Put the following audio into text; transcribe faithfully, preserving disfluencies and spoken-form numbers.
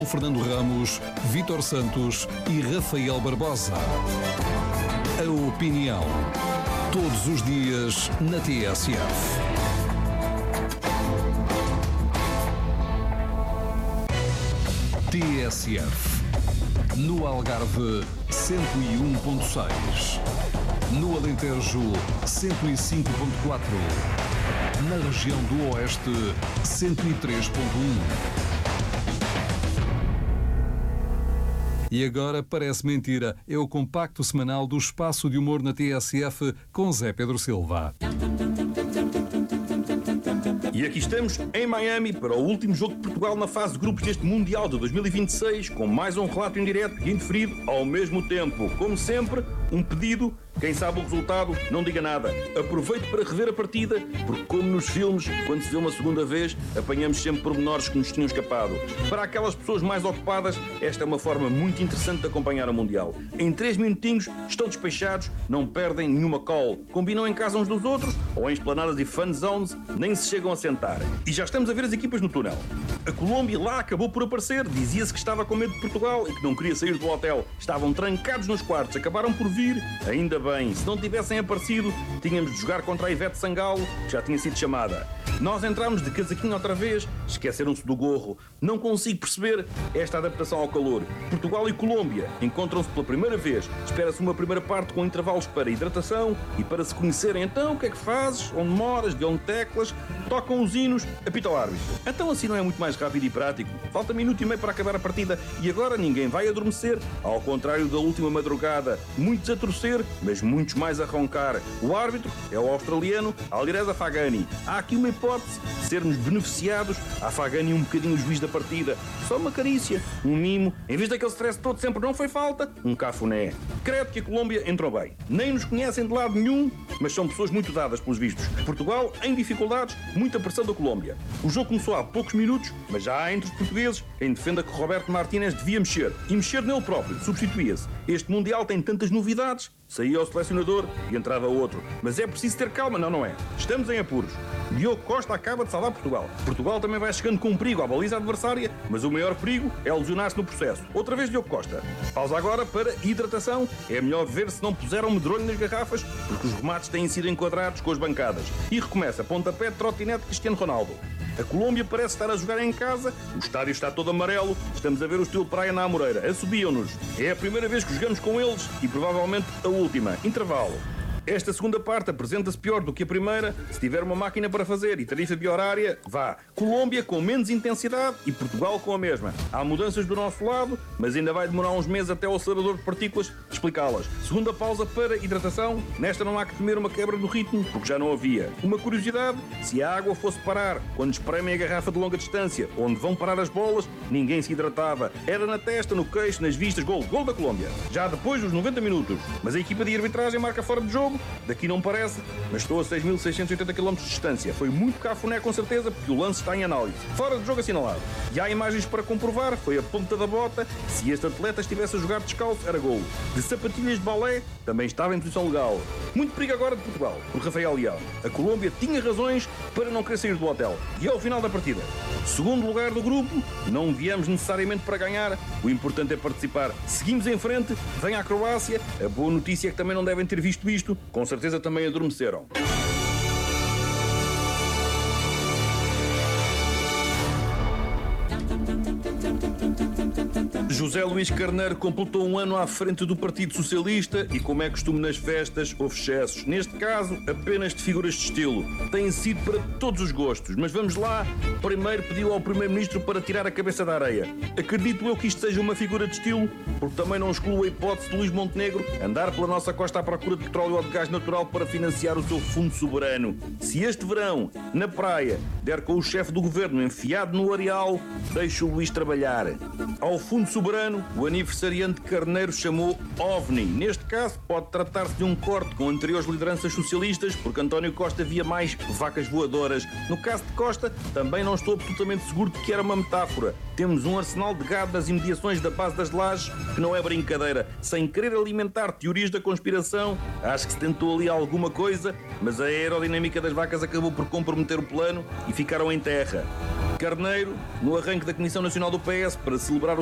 Fernando Ramos, Vítor Santos e Rafael Barbosa. A opinião, todos os dias na T S F. T S F. No Algarve, cento e um ponto seis. No Alentejo, cento e cinco ponto quatro. Na região do Oeste, cento e três ponto um. E agora parece mentira, é o compacto semanal do Espaço de Humor na T S F com Zé Pedro Silva. E aqui estamos em Miami para o último jogo de Portugal na fase de grupos deste Mundial de dois mil e vinte e seis, com mais um relato em direto e indeferido ao mesmo tempo. Como sempre, um pedido: quem sabe o resultado, não diga nada. Aproveite para rever a partida, porque como nos filmes, quando se vê uma segunda vez, apanhamos sempre pormenores que nos tinham escapado. Para aquelas pessoas mais ocupadas, esta é uma forma muito interessante de acompanhar o Mundial. Em três minutinhos, estão despechados, não perdem nenhuma call. Combinam em casa uns dos outros, ou em esplanadas e fan zones, nem se chegam a sentar. E já estamos a ver as equipas no túnel. A Colômbia lá acabou por aparecer, dizia-se que estava com medo de Portugal e que não queria sair do hotel. Estavam trancados nos quartos, acabaram por vir, ainda bem. Se não tivessem aparecido, tínhamos de jogar contra a Ivete Sangalo, que já tinha sido chamada. Nós entramos de casaquinho outra vez, esqueceram-se do gorro. Não consigo perceber esta adaptação ao calor. Portugal e Colômbia encontram-se pela primeira vez. Espera-se uma primeira parte com intervalos para hidratação e para se conhecerem. Então, o que é que fazes? Onde moras? De onde teclas? Tocam os hinos? Apita o árbitro. Então assim não é muito mais rápido e prático? Falta minuto e meio para acabar a partida e agora ninguém vai adormecer. Ao contrário da última madrugada, muitos a torcer, mas muitos mais a roncar. O árbitro é o australiano Alireza Afghani. Há aqui uma hipótese de sermos beneficiados. A Afghani um bocadinho o juiz da partida. Só uma carícia, um mimo. Em vez daquele stress todo sempre não foi falta, um cafuné. Credo que a Colômbia entrou bem. Nem nos conhecem de lado nenhum, mas são pessoas muito dadas pelos vistos. Portugal em dificuldades, muita pressão da Colômbia. O jogo começou há poucos minutos, mas já há entre os portugueses quem defenda que Roberto Martínez devia mexer. E mexer nele próprio, substituía-se. Este Mundial tem tantas novidades. Saía o selecionador e entrava outro. Mas é preciso ter calma, não, não é? Estamos em apuros. Diogo Costa acaba de salvar Portugal. Portugal também vai chegando com um perigo à baliza adversária, mas o maior perigo é lesionar-se no processo. Outra vez Diogo Costa. Pausa agora para hidratação. É melhor ver se não puseram medronho nas garrafas, porque os remates têm sido enquadrados com as bancadas. E recomeça pontapé de trotinete Cristiano Ronaldo. A Colômbia parece estar a jogar em casa, o estádio está todo amarelo, estamos a ver o estilo praia na Amoreira, assobiam-nos. É a primeira vez que jogamos com eles e provavelmente a última. Intervalo. Esta segunda parte apresenta-se pior do que a primeira. Se tiver uma máquina para fazer e tarifa biorária, vá. Colômbia com menos intensidade e Portugal com a mesma. Há mudanças do nosso lado, mas ainda vai demorar uns meses até o acelerador de partículas explicá-las. Segunda pausa para hidratação. Nesta não há que temer uma quebra do ritmo, porque já não havia. Uma curiosidade, se a água fosse parar quando espremem a garrafa de longa distância, onde vão parar as bolas, ninguém se hidratava. Era na testa, no queixo, nas vistas. Gol, gol da Colômbia. Já depois dos noventa minutos. Mas a equipa de arbitragem marca fora de jogo. Daqui não parece, mas estou a seis mil seiscentos e oitenta quilómetros de distância. Foi muito cafuné com certeza, porque o lance está em análise. Fora de jogo assinalado. E há imagens para comprovar, foi a ponta da bota. Se este atleta estivesse a jogar descalço, era gol. De sapatilhas de balé, também estava em posição legal. Muito perigo agora de Portugal, por Rafael Leão. A Colômbia tinha razões para não querer sair do hotel. E ao final da partida, segundo lugar do grupo, não viemos necessariamente para ganhar. O importante é participar. Seguimos em frente, vem a Croácia. A boa notícia é que também não devem ter visto isto. Com certeza também adormeceram. José Luís Carneiro completou um ano à frente do Partido Socialista e, como é costume nas festas, houve excessos. Neste caso, apenas de figuras de estilo. Têm sido para todos os gostos, mas vamos lá. Primeiro pediu ao Primeiro-Ministro para tirar a cabeça da areia. Acredito eu que isto seja uma figura de estilo, porque também não excluo a hipótese de Luís Montenegro andar pela nossa costa à procura de petróleo ou de gás natural para financiar o seu fundo soberano. Se este verão, na praia, der com o chefe do governo enfiado no areal, deixa o Luís trabalhar. Ao fundo soberano, o aniversariante Carneiro chamou OVNI. Neste caso, pode tratar-se de um corte com anteriores lideranças socialistas, porque António Costa via mais vacas voadoras. No caso de Costa, também não estou absolutamente seguro de que era uma metáfora. Temos um arsenal de gado nas imediações da base das Lajes que não é brincadeira. Sem querer alimentar teorias da conspiração, acho que se tentou ali alguma coisa, mas a aerodinâmica das vacas acabou por comprometer o plano e ficaram em terra. Carneiro, no arranque da Comissão Nacional do P S para celebrar o